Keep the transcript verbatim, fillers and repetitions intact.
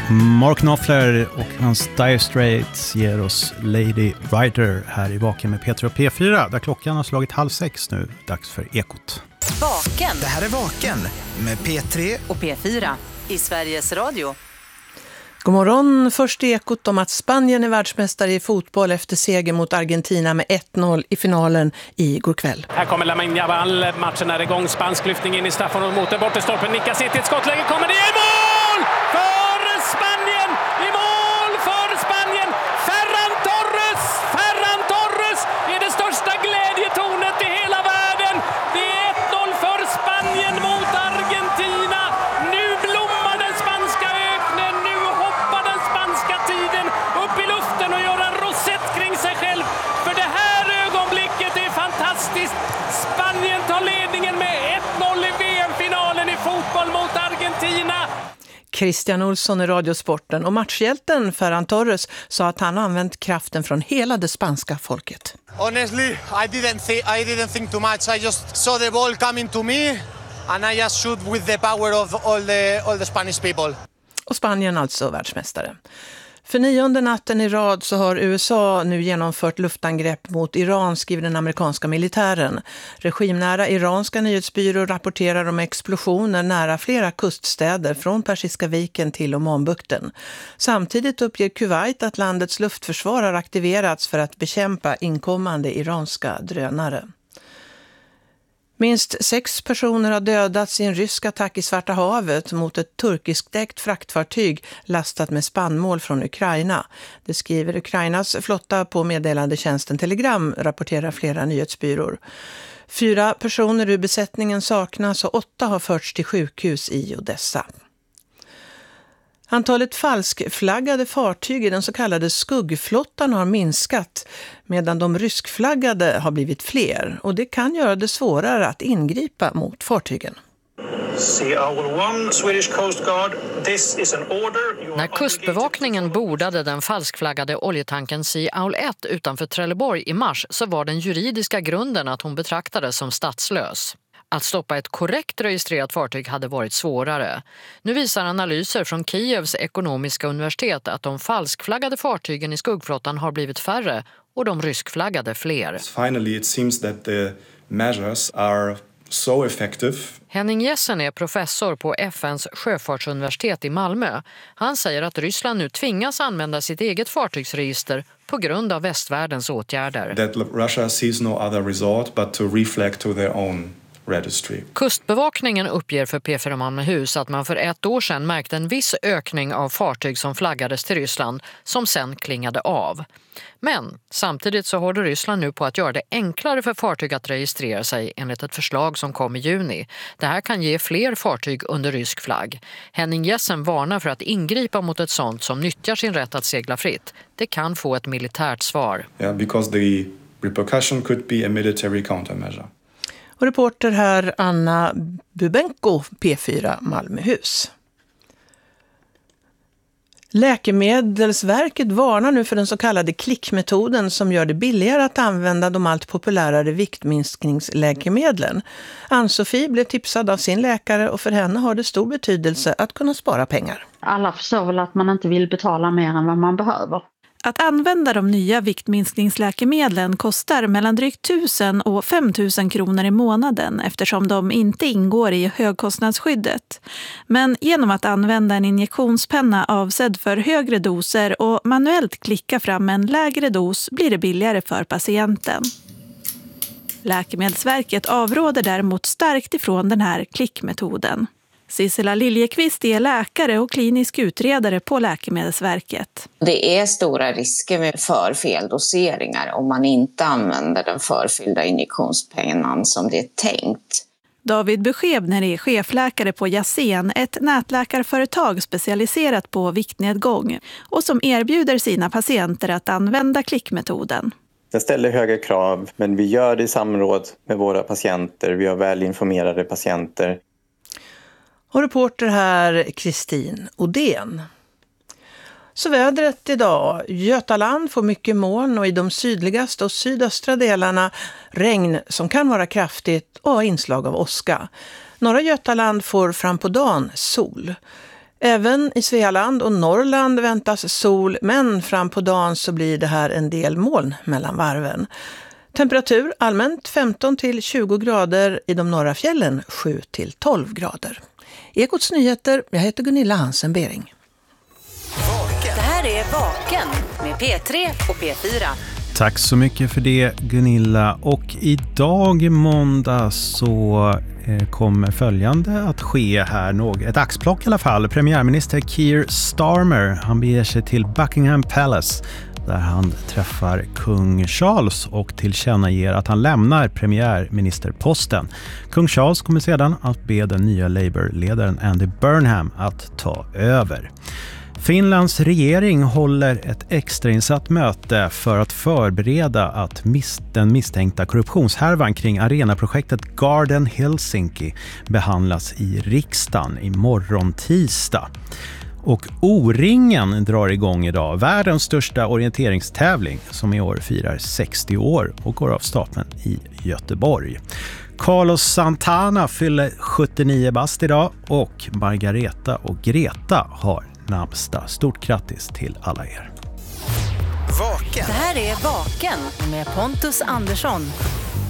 Mark Knopfler och hans Dire Straits ger oss Lady Rider här i Vaken med Peter och P fyra, där klockan har slagit halv sex nu. Dags för Ekot. Vaken. Det här är Vaken med P tre och P fyra i Sveriges Radio. God morgon, först i Ekot om att Spanien är världsmästare i fotboll efter seger mot Argentina med ett noll i finalen igår kväll. Här kommer Lamine Yamal, matchen är igång, spansk lyftning in i straffområdet mot den bortre stolpen, nickas in till ett skottläge, kommer det i mål för Spanien, i mål för Spanien, Ferran Torres, Ferran Torres är det största glädjetornet i hela världen, det är ett noll för Spanien mot Argentina, nu blommar den spanska öknen, nu hoppar den spanska tiden upp i luften och gör en rosett kring sig själv, för det här ögonblicket är fantastiskt. Spanien tar ledningen med ett noll i V M-finalen i fotboll mot Argentina. Christian Olsson i Radiosporten och matchhjälten Ferran Torres sa att han använt kraften från hela det spanska folket. Honestly, I didn't think I didn't think too much. I just saw the ball coming to me and I just shoot with the power of all the all the Spanish people. Och Spanien alltså världsmästare. För nionde natten i rad så har U S A nu genomfört luftangrepp mot Iran, skriver den amerikanska militären. Regimnära iranska nyhetsbyråer rapporterar om explosioner nära flera kuststäder från Persiska viken till Omanbukten. Samtidigt uppger Kuwait att landets luftförsvar har aktiverats för att bekämpa inkommande iranska drönare. Minst sex personer har dödats i en rysk attack i Svarta havet mot ett turkiskdäckt fraktfartyg lastat med spannmål från Ukraina. Det skriver Ukrainas flotta på meddelandetjänsten Telegram, rapporterar flera nyhetsbyråer. Fyra personer ur besättningen saknas och åtta har förts till sjukhus i Odessa. Antalet falskflaggade fartyg i den så kallade skuggflottan har minskat medan de ryskflaggade har blivit fler, och det kan göra det svårare att ingripa mot fartygen. När kustbevakningen bordade den falskflaggade oljetanken Sea Owl ett utanför Trelleborg i mars så var den juridiska grunden att hon betraktades som statslös. Att stoppa ett korrekt registrerat fartyg hade varit svårare. Nu visar analyser från Kievs ekonomiska universitet att de falskflaggade fartygen i skuggflottan har blivit färre och de ryskflaggade fler. Finally, it seems that the measures are so effective. Henning Jessen är professor på F N:s sjöfartsuniversitet i Malmö. Han säger att Ryssland nu tvingas använda sitt eget fartygsregister på grund av västvärldens åtgärder. That Russia sees no other resort but to reflag to their own registry. Kustbevakningen uppger för P fyra Malmöhus att man för ett år sedan märkte en viss ökning av fartyg som flaggades till Ryssland som sen klingade av. Men samtidigt så håller Ryssland nu på att göra det enklare för fartyg att registrera sig enligt ett förslag som kom i juni. Det här kan ge fler fartyg under rysk flagg. Henning Jessen varnar för att ingripa mot ett sånt som nyttjar sin rätt att segla fritt. Det kan få ett militärt svar. Yeah, because the repercussion could be a military countermeasure. Och reporter här Anna Bubenko, P fyra Malmöhus. Läkemedelsverket varnar nu för den så kallade klickmetoden som gör det billigare att använda de allt populärare viktminskningsläkemedlen. Ann-Sofie blev tipsad av sin läkare och för henne har det stor betydelse att kunna spara pengar. Alla förstår väl att man inte vill betala mer än vad man behöver. Att använda de nya viktminskningsläkemedlen kostar mellan drygt tusen och femtusen kronor i månaden eftersom de inte ingår i högkostnadsskyddet. Men genom att använda en injektionspenna avsedd för högre doser och manuellt klicka fram en lägre dos blir det billigare för patienten. Läkemedelsverket avråder däremot starkt ifrån den här klickmetoden. Sissela Liljekvist är läkare och klinisk utredare på Läkemedelsverket. Det är stora risker för feldoseringar om man inte använder den förfyllda injektionspennan som det är tänkt. David Beskebner är chefläkare på Jasen, ett nätläkarföretag specialiserat på viktnedgång och som erbjuder sina patienter att använda klickmetoden. Den ställer höga krav, men vi gör det i samråd med våra patienter. Vi har väl informerade patienter. Och reporter här Kristin Odén. Så vädret idag. Götaland får mycket moln och i de sydligaste och sydöstra delarna regn som kan vara kraftigt och inslag av åska. Norra Götaland får fram på dagen sol. Även i Svealand och Norrland väntas sol, men fram på dagen så blir det här en del moln mellan varven. Temperatur allmänt femton till tjugo grader, i de norra fjällen sju till tolv grader. Ekots nyheter, jag heter Gunilla Hansen-Bering. Det här är Vaken med P tre och P fyra. Tack så mycket för det, Gunilla. Och idag måndag så eh, kommer följande att ske här. Något, ett axplock i alla fall. Premiärminister Keir Starmer, han beger sig till Buckingham Palace där han träffar kung Charles och tillkännager att han lämnar premiärministerposten. Kung Charles kommer sedan att be den nya Labour-ledaren Andy Burnham att ta över. Finlands regering håller ett extrainsatt möte för att förbereda att mis- den misstänkta korruptionshärvan kring arenaprojektet Garden Helsinki behandlas i riksdagen imorgon tisdag. Och O-ringen drar igång idag, världens största orienteringstävling som i år firar sextio år och går av stapeln i Göteborg. Carlos Santana fyller sjuttionio bast idag och Margareta och Greta har namnsdag. Stort grattis till alla er. Vaken. Det här är Vaken med Pontus Andersson.